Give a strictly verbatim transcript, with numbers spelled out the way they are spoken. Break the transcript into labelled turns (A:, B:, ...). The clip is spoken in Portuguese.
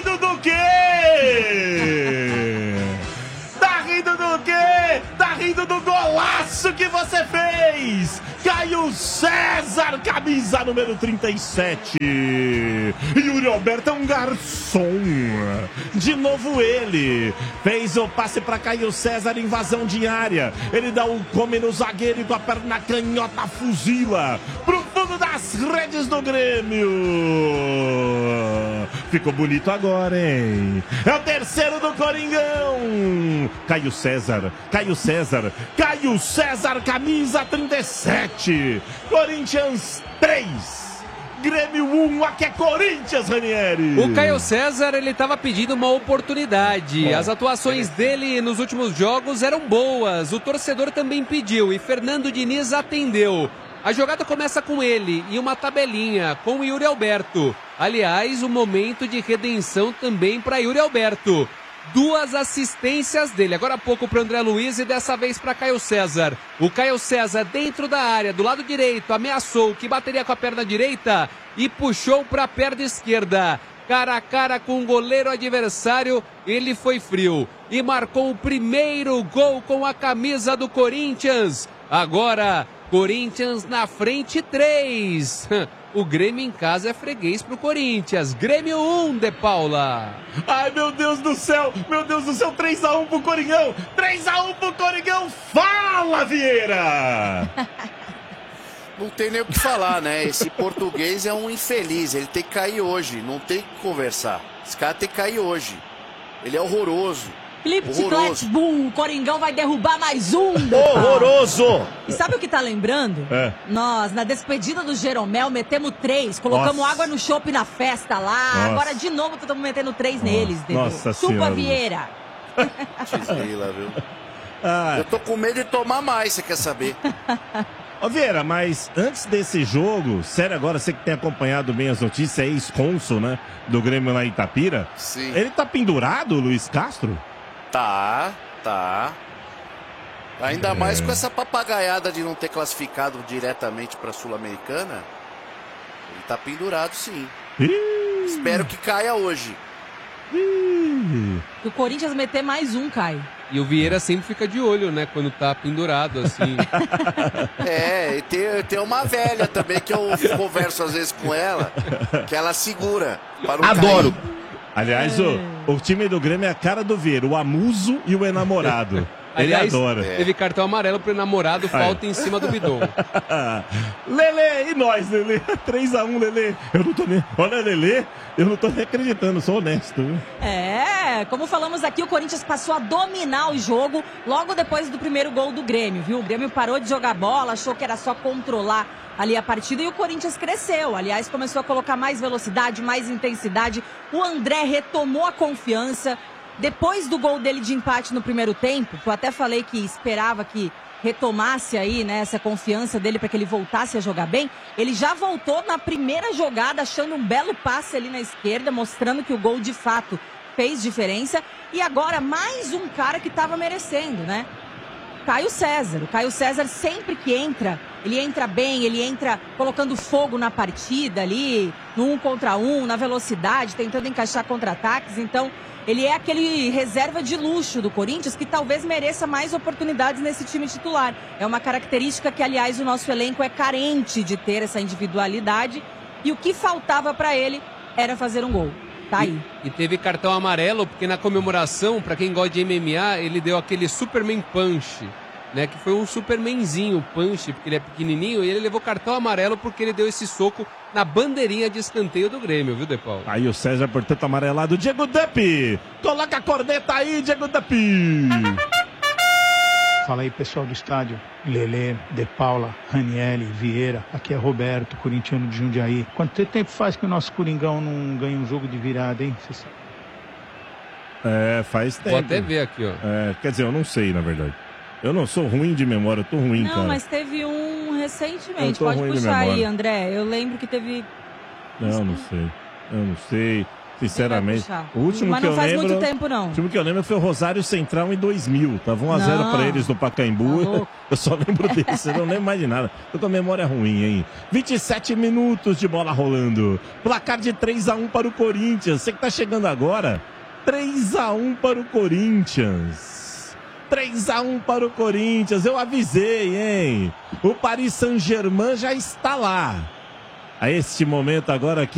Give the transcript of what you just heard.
A: rindo do quê? Tá rindo do quê? Tá rindo do golaço que você fez! Caio César, camisa número trinta e sete. Yuri Alberto é um garçom. De novo ele. Fez o passe para Caio César, invasão de área. Ele dá o come no zagueiro e com a perna canhota fuzila pro fundo das redes do Grêmio. Ficou bonito agora, hein? É o terceiro do Coringão. Caio César, Caio César, Caio César, camisa trinta e sete. Corinthians três, Grêmio um, aqui é Corinthians, Ranieri.
B: O Caio César, ele estava pedindo uma oportunidade. As atuações dele nos últimos jogos eram boas. O torcedor também pediu e Fernando Diniz atendeu. A jogada começa com ele e uma tabelinha com o Yuri Alberto. Aliás, um momento de redenção também para Yuri Alberto. Duas assistências dele, agora há pouco para o André Luiz e dessa vez para Caio César. O Caio César dentro da área, do lado direito, ameaçou que bateria com a perna direita e puxou para a perna esquerda. Cara a cara com o goleiro adversário, ele foi frio e marcou o primeiro gol com a camisa do Corinthians. Agora, Corinthians na frente, três. O Grêmio em casa é freguês pro Corinthians. Grêmio um, De Paula.
A: Ai, meu Deus do céu. Meu Deus do céu, três a um pro Coringão. três a um pro Coringão. Fala, Vieira.
C: Não tem nem o que falar, né? Esse português é um infeliz. Ele tem que cair hoje. Não tem que conversar. Esse cara tem que cair hoje. Ele é horroroso.
D: Felipe Chiclete, bum, o Coringão vai derrubar mais um.
A: Horroroso!
D: E sabe o que tá lembrando?
A: É.
D: Nós, na despedida do Jeromel, metemos três, colocamos
A: Nossa.
D: água no chopp na festa lá.
A: Nossa.
D: Agora de novo estamos metendo três neles, Dedê.
A: Nossa
D: Chupa,
A: Senhora.
D: Vieira.
C: Desgrila, viu?
A: Ah.
C: Eu tô com medo de tomar mais, você quer saber?
A: Ô Vieira, mas antes desse jogo, sério agora, você que tem acompanhado bem as notícias, é ex-cônsul, né, do Grêmio lá em Itapira.
C: Sim.
A: Ele tá pendurado, Luiz Castro?
C: Tá, tá. Ainda
A: É.
C: mais com essa papagaiada de não ter classificado diretamente pra Sul-Americana. Ele tá pendurado, sim.
A: Ih.
C: Espero que caia hoje.
A: Ih.
D: E o Corinthians meter mais um, Caio.
B: E o Vieira sempre fica de olho, né? Quando tá pendurado, assim.
C: É, e tem, tem uma velha também que eu converso às vezes com ela, que ela segura para não
A: Adoro.
C: cair.
A: Aliás, o, o time do Grêmio é a cara do Vieira, o Amuso e o enamorado. Ele
B: Aliás,
A: adora.
B: teve cartão amarelo pro namorado, falta em cima do bidon.
A: Lelê, e nós, Lelê? três a um, Lelê. Eu não tô nem... Olha, Lelê, eu não tô nem acreditando, sou honesto. Viu?
D: É, como falamos aqui, o Corinthians passou a dominar o jogo logo depois do primeiro gol do Grêmio, viu? O Grêmio parou de jogar bola, achou que era só controlar ali a partida e o Corinthians cresceu. Aliás, começou a colocar mais velocidade, mais intensidade. O André retomou a confiança. Depois do gol dele de empate no primeiro tempo, que eu até falei que esperava que retomasse aí, né, essa confiança dele para que ele voltasse a jogar bem, ele já voltou na primeira jogada, achando um belo passe ali na esquerda, mostrando que o gol de fato fez diferença. E agora mais um cara que estava merecendo, né? Caio César. O Caio César sempre que entra, ele entra bem, ele entra colocando fogo na partida ali, no um contra um, na velocidade, tentando encaixar contra-ataques. Então, ele é aquele reserva de luxo do Corinthians que talvez mereça mais oportunidades nesse time titular. É uma característica que, aliás, o nosso elenco é carente de ter essa individualidade. E o que faltava para ele era fazer um gol. Tá aí.
B: E, e teve cartão amarelo, porque na comemoração, pra quem gosta de M M A, ele deu aquele Superman Punch, né? Que foi um Supermanzinho Punch, porque ele é pequenininho, e ele levou cartão amarelo porque ele deu esse soco na bandeirinha de escanteio do Grêmio, viu, De Paulo?
A: Aí o César, portanto, amarelado. Diego Dupp! Coloca a corneta aí, Diego Dupp!
E: Fala aí, pessoal do estádio. Lelê, De Paula, Ranieri, Vieira. Aqui é Roberto, corintiano de Jundiaí. Quanto tempo faz que o nosso Coringão não ganha um jogo de virada, hein? Cê sabe?
A: É, faz tempo.
B: Vou até ver aqui, ó.
A: É, quer dizer, eu não sei, na verdade. Eu não sou ruim de memória, eu tô ruim,
D: Não,
A: cara.
D: mas teve um
A: Eu
D: recentemente.
A: tô
D: Pode
A: ruim de
D: puxar aí,
A: memória.
D: André. Eu lembro que teve...
A: Não, não sei. Eu não sei. Sinceramente.
D: puxar.
A: O último
D: Mas
A: que
D: não
A: eu
D: faz
A: lembro,
D: muito tempo, não.
A: O último que eu lembro foi o Rosário Central em dois mil. Tava um a zero
D: Não.
A: pra eles no Pacaembu.
D: Tá louco.
A: Eu só lembro desse, eu não lembro mais de nada. Tô com a memória ruim, hein? vinte e sete minutos de bola rolando. Placar de três a um para o Corinthians. Você que tá chegando agora, três a um para o Corinthians. três a um para o Corinthians. Eu avisei, hein? O Paris Saint-Germain já está lá. A este momento agora aqui.